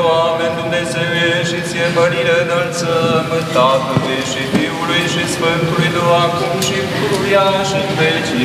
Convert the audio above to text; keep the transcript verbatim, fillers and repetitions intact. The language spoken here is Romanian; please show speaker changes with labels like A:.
A: oameni, Dumnezeue, și ție mărire înălțăm, Tatălui și Fiului și Sfântului Duh, acum și pururia și în vecii